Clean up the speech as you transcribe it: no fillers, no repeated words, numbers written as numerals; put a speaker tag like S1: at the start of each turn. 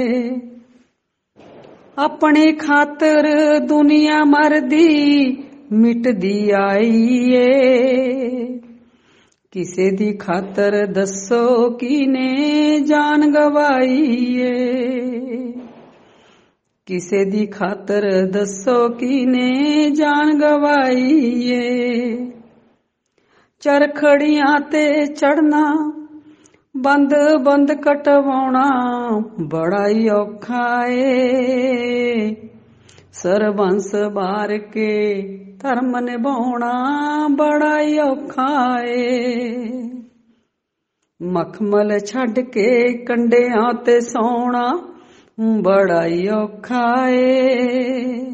S1: अपने खातर दुनिया मरदी मिटदी आई ਏ ਕਿਸੇ ਦੀ ਖਾਤਰ ਦੱਸੋ ਕਿਨੇ ਜਾਨ ਗਵਾਈ ਏ ਕਿਸੇ ਦੀ ਖਾਤਰ ਦੱਸੋ ਕਿਨੇ ਜਾਨ ਗਵਾਈ ਏ ਚਰਖੜੀਆਂ ਤੇ ਚੜਨਾ ਬੰਦ ਬੰਦ ਕਟਵਾਉਣਾ ਬੜਾ ਹੀ ਔਖਾ ਏ ਸਰਬੰਸ ਬਾਰ ਕੇ ਧਰਮ ਨਿਭਾਉਣਾ ਬੜਾ ਹੀ ਔਖਾ ਏ ਮਖਮਲ ਛੱਡ ਕੇ ਕੰਡਿਆਂ ਤੇ ਸੌਣਾ ਬੜਾ ਹੀ ਔਖਾ ਏ